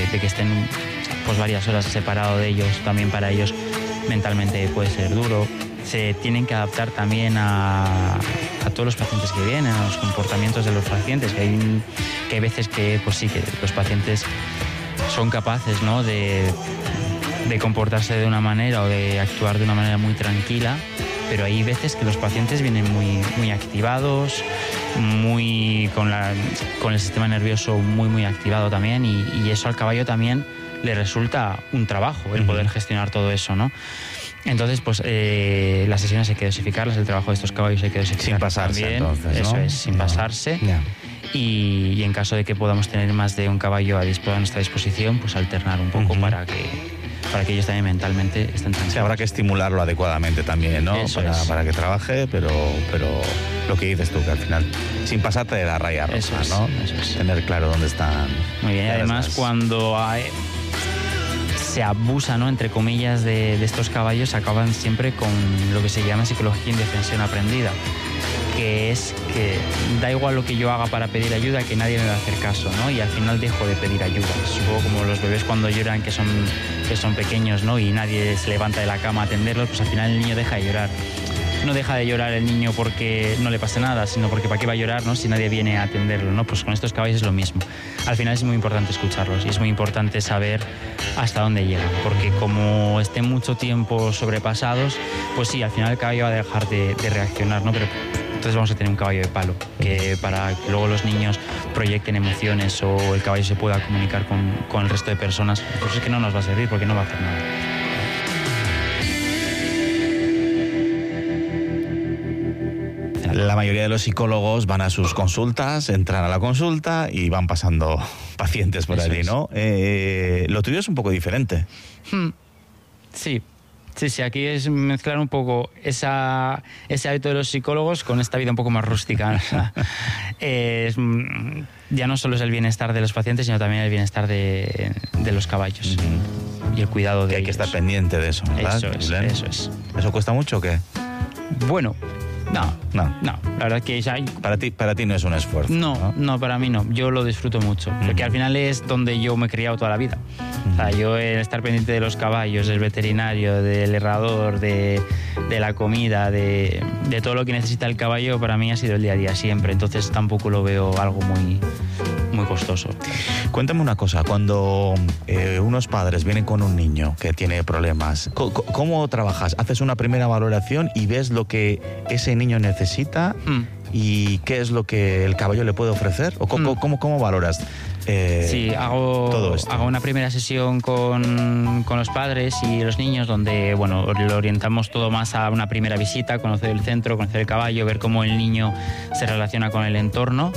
que estén pues varias horas separados de ellos, también para ellos mentalmente puede ser duro. Se tienen que adaptar también a todos los pacientes que vienen, a los comportamientos de los pacientes, que hay veces que, pues sí, que los pacientes son capaces, ¿no?, de comportarse de una manera o de actuar de una manera muy tranquila, pero hay veces que los pacientes vienen muy activados, con el sistema nervioso muy activado también, y eso al caballo también le resulta un trabajo, el poder gestionar todo eso, ¿no? Entonces, pues las sesiones hay que dosificarlas, el trabajo de estos caballos hay que dosificarlas. Sin pasarse, también, entonces, ¿no? Eso es, sin pasarse. Ya. Y en caso de que podamos tener más de un caballo a nuestra disposición, pues alternar un poco para que ellos también mentalmente estén tranquilos. Sí, habrá que estimularlo adecuadamente también, ¿no? Para que trabaje, pero lo que dices tú, que al final, sin pasarte de la raya roja, eso es, ¿no? Eso es. Tener claro dónde están. Muy bien, y además cuando se abusa, ¿no?, entre comillas, de estos caballos, acaban siempre con lo que se llama psicología indefensión aprendida, que es que da igual lo que yo haga para pedir ayuda, que nadie me va a hacer caso, ¿no? Y al final dejo de pedir ayuda. Es un poco como los bebés cuando lloran, que son pequeños, ¿no?, y nadie se levanta de la cama a atenderlos, pues al final el niño deja de llorar. No deja de llorar el niño porque no le pase nada, sino porque ¿para qué va a llorar, no?, si nadie viene a atenderlo, ¿no? Pues con estos caballos es lo mismo. Al final es muy importante escucharlos y es muy importante saber hasta dónde llegan, porque como estén mucho tiempo sobrepasados, pues sí, al final el caballo va a dejar de reaccionar, ¿no? Pero entonces vamos a tener un caballo de palo, que para que luego los niños proyecten emociones o el caballo se pueda comunicar con el resto de personas, pues es que no nos va a servir porque no va a hacer nada. La mayoría de los psicólogos van a sus consultas, entran a la consulta y van pasando pacientes por allí, ¿no? Lo tuyo es un poco diferente. Sí, aquí es mezclar un poco ese hábito de los psicólogos con esta vida un poco más rústica. O sea, ya no solo es el bienestar de los pacientes, sino también el bienestar de los caballos y el cuidado de ellos. Hay que estar pendiente de eso, ¿verdad? Eso es. ¿Eso cuesta mucho o qué? Bueno, no, la verdad que para ti no es un esfuerzo. No, para mí no, yo lo disfruto mucho, porque al final es donde yo me he criado toda la vida. O sea, yo el estar pendiente de los caballos, del veterinario, del herrador, de la comida, de todo lo que necesita el caballo, para mí ha sido el día a día siempre, entonces tampoco lo veo algo muy costoso. Cuéntame una cosa, cuando unos padres vienen con un niño que tiene problemas, ¿cómo trabajas? ¿Haces una primera valoración y ves lo que ese niño necesita y qué es lo que el caballo le puede ofrecer? ¿O cómo valoras sí, todo esto? Hago una primera sesión con los padres y los niños donde, bueno, lo orientamos todo más a una primera visita, conocer el centro, conocer el caballo, ver cómo el niño se relaciona con el entorno.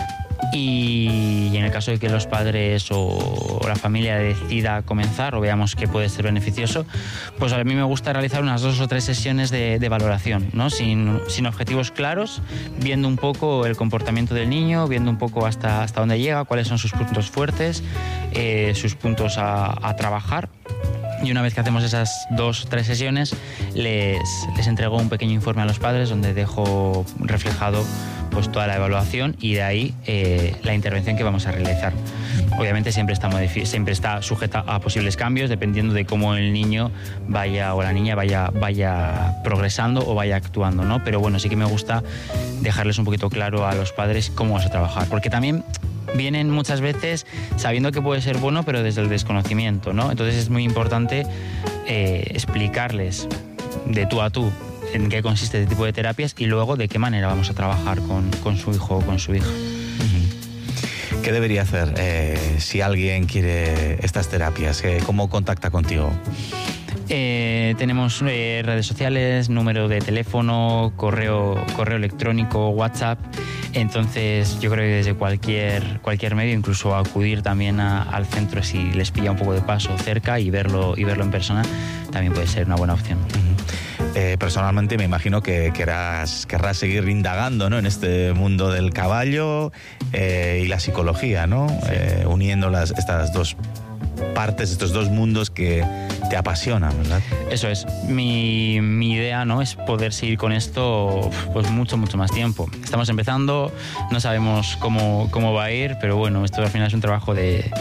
Y en el caso de que los padres o la familia decida comenzar o veamos que puede ser beneficioso, pues a mí me gusta realizar unas 2 o 3 sesiones de valoración, ¿no? Sin objetivos claros, viendo un poco el comportamiento del niño, viendo un poco hasta dónde llega, cuáles son sus puntos fuertes, sus puntos a trabajar. Y una vez que hacemos esas 2 o 3 sesiones, les entrego un pequeño informe a los padres donde dejo reflejado pues toda la evaluación y de ahí la intervención que vamos a realizar. Obviamente siempre está sujeta a posibles cambios dependiendo de cómo el niño vaya o la niña vaya progresando o vaya actuando, ¿no? Pero bueno, sí que me gusta dejarles un poquito claro a los padres cómo vas a trabajar, porque también vienen muchas veces sabiendo que puede ser bueno, pero desde el desconocimiento, ¿no? Entonces es muy importante explicarles de tú a tú en qué consiste este tipo de terapias y luego de qué manera vamos a trabajar con su hijo o con su hija. ¿Qué debería hacer si alguien quiere estas terapias? ¿Cómo contacta contigo? Tenemos redes sociales, número de teléfono, correo electrónico, WhatsApp. Entonces yo creo que desde cualquier medio, incluso acudir también al centro si les pilla un poco de paso cerca y verlo en persona, también puede ser una buena opción. Personalmente me imagino que querrás seguir indagando, ¿no?, en este mundo del caballo y la psicología, ¿no? Sí. Uniendo estas 2 partes, estos 2 mundos que te apasionan, ¿verdad? Eso es. Mi idea, ¿no?, es poder seguir con esto pues mucho más tiempo. Estamos empezando, no sabemos cómo va a ir, pero bueno, esto al final es un trabajo de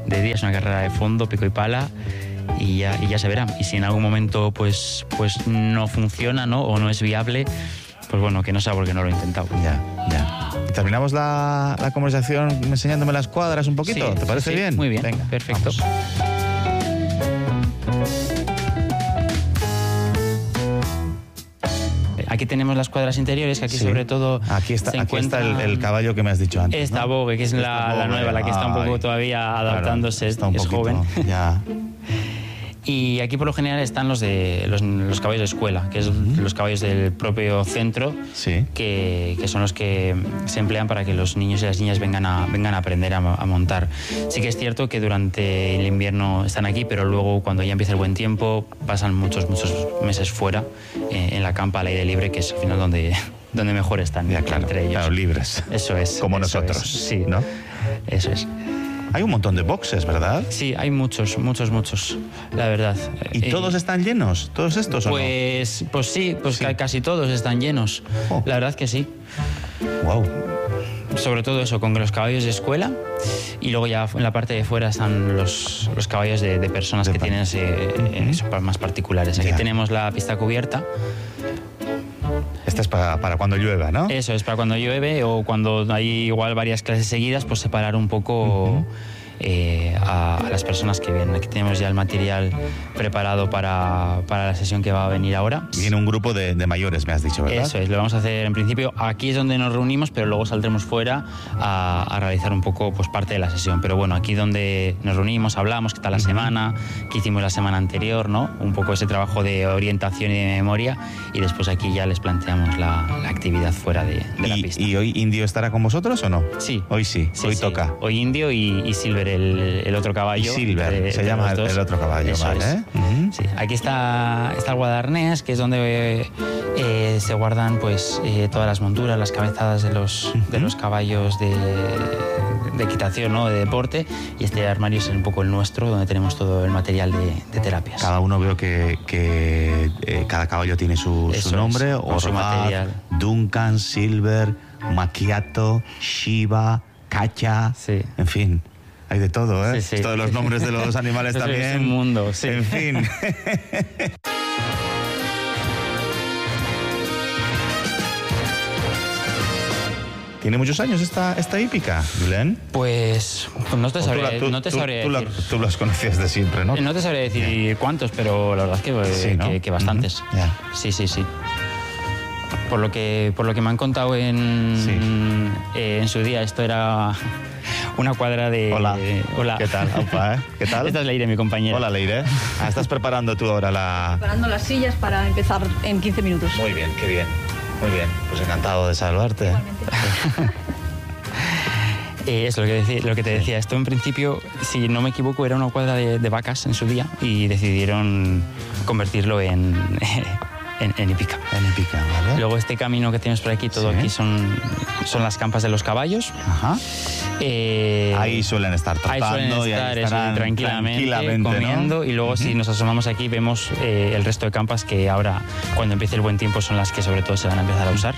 día, es una carrera de fondo, pico y pala, y ya se verá. Y si en algún momento pues no funciona, ¿no? O no es viable, pues bueno, que no sea porque no lo he intentado. Ya. Terminamos la conversación enseñándome las cuadras un poquito. Sí, ¿Te parece sí, bien? Muy bien, venga, perfecto. Vamos. Aquí tenemos las cuadras interiores, que aquí sobre todo aquí está el caballo que me has dicho antes. Esta Vogue, que es la nueva, la que está un poco todavía adaptándose, claro, es joven. Ya. Y aquí por lo general están los caballos de escuela, que es los caballos del propio centro, que son los que se emplean para que los niños y las niñas vengan a aprender a montar. Sí que es cierto que durante el invierno están aquí, pero luego cuando ya empieza el buen tiempo pasan muchos meses fuera, en la campa al aire libre, que es al final donde mejor están, ya, claro, entre ellos. Claro, libres. Eso es. Como nosotros. Sí, ¿no? Eso es. Hay un montón de boxes, ¿verdad? Sí, hay muchos, la verdad. ¿Y todos están llenos? ¿Todos estos pues, o no? Pues sí, casi todos están llenos. Oh. La verdad que sí. Wow. Sobre todo eso, con los caballos de escuela, y luego ya en la parte de fuera están los caballos de personas que tienen más particulares. Aquí tenemos la pista cubierta. Esta es para cuando llueva, ¿no? Eso es para cuando llueve, o cuando hay igual varias clases seguidas, pues separar un poco a las personas que vienen. Aquí tenemos ya el material preparado para la sesión que va a venir ahora. Viene un grupo de mayores, me has dicho, ¿verdad? Eso es, lo vamos a hacer en principio. Aquí es donde nos reunimos, pero luego saldremos fuera a realizar un poco pues parte de la sesión. Pero bueno, aquí donde nos reunimos, hablamos qué tal la semana, qué hicimos la semana anterior, ¿no? Un poco ese trabajo de orientación y de memoria, y después aquí ya les planteamos la actividad fuera de la pista. ¿Y hoy Indio estará con vosotros o no? Sí. Hoy sí, hoy toca. Hoy Indio y Silver, el otro caballo. Y Silver, se llama el otro caballo, eso ¿vale? Es. Sí. Aquí está el guardarnés, que es donde se guardan pues todas las monturas, las cabezadas de los caballos de equitación, ¿no? De deporte, y este armario es un poco el nuestro, donde tenemos todo el material de terapias. Cada uno veo que cada caballo tiene su nombre, o su material. Duncan, Silver, Macchiato, Shiva, Kacha, en fin. Hay de todo, ¿eh? Sí. Todos los nombres de los animales también. Es un mundo, sí. En fin. ¿Tiene muchos años esta hípica, Julen? Pues no te sabría decir. Tú los conocías de siempre, ¿no? No te sabría decir cuántos, pero la verdad es que bastantes. Sí. Por lo que me han contado en su día, esto era una cuadra de... Hola. ¿Qué tal? Opa, ¿Qué tal? Esta es Leire, mi compañera. Hola, Leire. ¿Estás preparando tú ahora Preparando las sillas para empezar en 15 minutos. Muy bien, qué bien. Muy bien. Pues encantado de saludarte. Es lo que te decía. Esto en principio, si no me equivoco, era una cuadra de vacas en su día, y decidieron convertirlo en hípica. En hípica, ¿vale? Luego este camino que tienes por aquí, todo aquí son las campas de los caballos. Ajá. Ahí suelen estar tratando, y ahí estarán tranquilamente comiendo, ¿no? Y luego si nos asomamos aquí vemos el resto de campas, que ahora, cuando empiece el buen tiempo, son las que sobre todo se van a empezar a usar.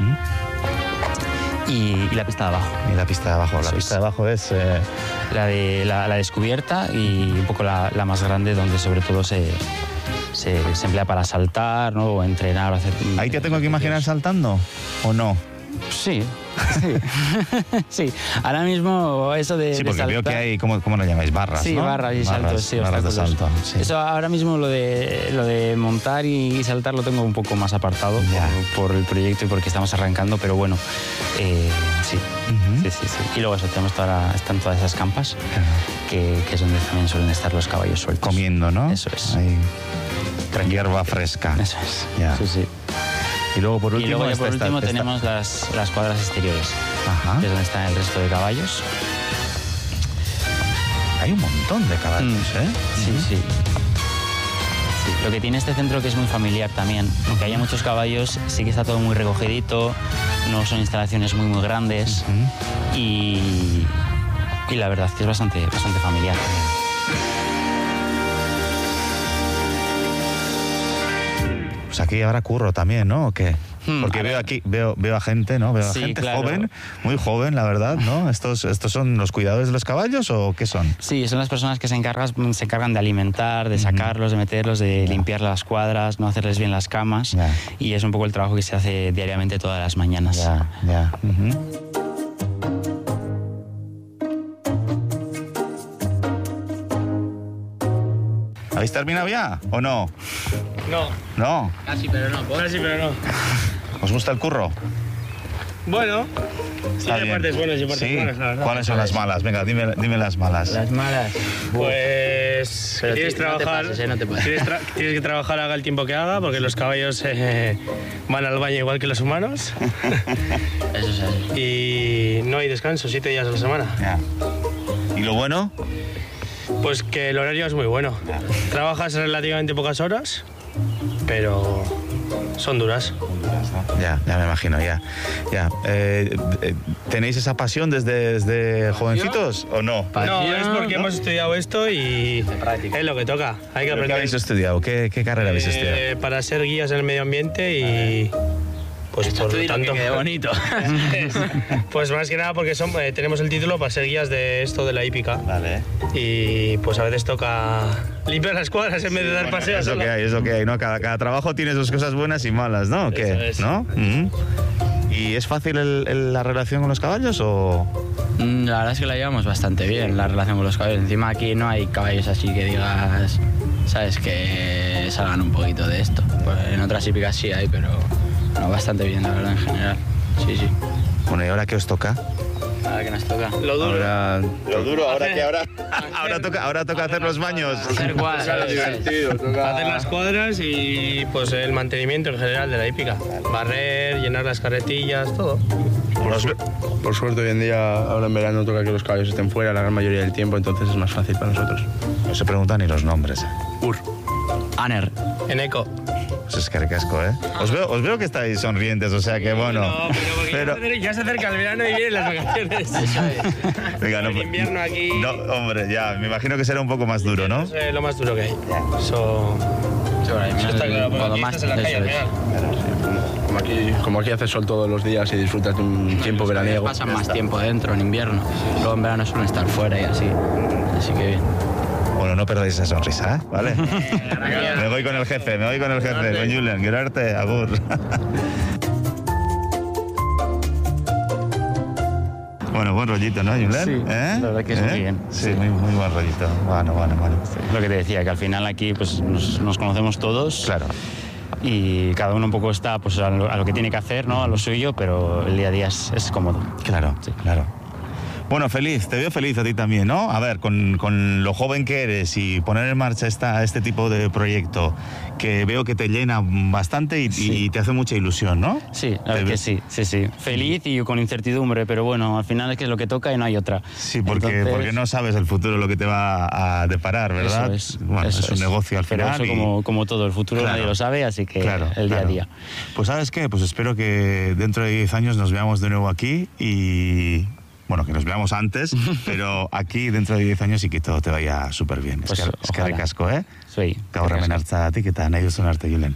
Y la pista de abajo. Y la pista de abajo. La pista de abajo es... La descubierta, y un poco la más grande, donde sobre todo se emplea para saltar, ¿no? O entrenar, o hacer... ¿Ahí te tengo que imaginar saltando o no? Sí. Sí, ahora mismo eso de Sí, porque saltar, veo que hay, ¿cómo lo llamáis? Barras, sí, ¿no? barras y saltos, sí, barras de salto, sí. Eso ahora mismo lo de montar y saltar lo tengo un poco más apartado por el proyecto y porque estamos arrancando, pero bueno, sí. Sí. Y luego eso, están todas esas campas, que es donde también suelen estar los caballos sueltos. Comiendo, ¿no? Eso es. Ahí, hierba fresca. Eso es. Ya. Sí. Y luego por último, tenemos las cuadras exteriores, Ajá. que es donde están el resto de caballos. Hay un montón de caballos, ¿eh? Sí. Lo que tiene este centro, que es muy familiar también, aunque haya muchos caballos, sí que está todo muy recogidito, no son instalaciones muy grandes, y la verdad que es bastante familiar. Pues aquí habrá curro también, ¿no? ¿O qué? Porque veo a gente, ¿no? Veo a gente joven, muy joven, la verdad, ¿no? ¿Estos son los cuidadores de los caballos o qué son? Sí, son las personas que se encargan de alimentar, de sacarlos, de meterlos, de limpiar las cuadras, no hacerles bien las camas. Y es un poco el trabajo que se hace diariamente todas las mañanas. Ya. ¿Habéis terminado ya o no? No. Casi, pero no. ¿Os gusta el curro? Bueno, tiene partes buenas y partes malas, la verdad. ¿Cuáles son las malas? Venga, dime las malas. Las malas. Pues pero tienes que trabajar, no te pases. tienes que trabajar haga el tiempo que haga, porque los caballos van al baño igual que los humanos. Eso es así. Y no hay descanso, 7 días a la semana. Ya. ¿Y lo bueno? Pues que el horario es muy bueno. Trabajas relativamente pocas horas, pero son duras. Ya me imagino, ya. ¿Tenéis esa pasión desde jovencitos o no? No, es porque hemos estudiado esto y es lo que toca. Hay que aprender. ¿Qué habéis estudiado? ¿Qué carrera habéis estudiado? Para ser guías en el medio ambiente y... Pues por lo tanto, que quede bonito. Pues más que nada porque tenemos el título para ser guías de esto de la hípica. Vale. Y pues a veces toca limpiar las cuadras en vez de dar paseos. Es lo que hay, ¿no? Cada trabajo tiene sus cosas buenas y malas, ¿no? ¿Qué? ¿No? ¿Y es fácil la relación con los caballos o...? La verdad es que la llevamos bastante bien, la relación con los caballos. Encima aquí no hay caballos así que digas, ¿sabes? Que salgan un poquito de esto. Pues en otras hípicas sí hay, pero... No, bastante bien, la verdad, en general. Sí. Bueno, ¿y ahora qué os toca? Ahora que nos toca. Lo duro. Ahora toca hacer los baños. Hacer cuadras. Hacer las cuadras y pues el mantenimiento en general de la hípica. Barrer, llenar las carretillas, todo. Por suerte hoy en día, ahora en verano toca que los caballos estén fuera la gran mayoría del tiempo, entonces es más fácil para nosotros. No se preguntan ni los nombres. Aner. Eneco. Pues es que ricasco, ¿eh? Os veo que estáis sonrientes, o sea que bueno. No, pero ya se acerca el verano y vienen las vacaciones. Eso es. Venga, el invierno aquí... No, hombre, ya, me imagino que será un poco más duro, ¿no? Es lo más duro que hay. Eso está claro, cuando aquí más estás en la calle al final. Como aquí hace sol todos los días y disfrutas de un tiempo veraniego. Pasan más tiempo dentro en invierno. Luego en verano suelen estar fuera y así. Así que bien. Bueno, no perdáis esa sonrisa, ¿eh? ¿Vale? Me voy con el jefe, con Julen. Gerarte, agur. Bueno, buen rollito, ¿no, Julen? Sí, la verdad que es muy bien. Sí, muy buen rollito. Bueno. Sí, lo que te decía, que al final aquí pues nos conocemos todos. Claro. Y cada uno un poco está pues a lo que tiene que hacer, ¿no? A lo suyo, pero el día a día es cómodo. Claro, sí. Claro. Bueno, te veo feliz a ti también, ¿no? A ver, con lo joven que eres y poner en marcha este tipo de proyecto, que veo que te llena bastante y te hace mucha ilusión, ¿no? Sí, la verdad que sí. Feliz y con incertidumbre, pero bueno, al final es que es lo que toca y no hay otra. Sí, porque no sabes el futuro lo que te va a deparar, ¿verdad? Eso es un negocio al final. Pero eso como todo, el futuro nadie lo sabe, así que el día a día. Pues ¿sabes qué? Pues espero que dentro de 10 años nos veamos de nuevo aquí y... Bueno, que nos veamos antes, pero aquí dentro de 10 años y que todo te vaya súper bien. Pues es que ricasco, ¿eh? Sí. Gaur hemen hartzatik eta nahi duzun arte, Julen.